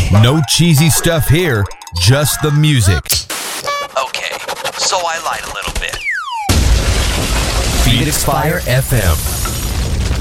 No cheesy stuff here, just the music. Okay, so I lied a little bit. Phoenix Fire FM.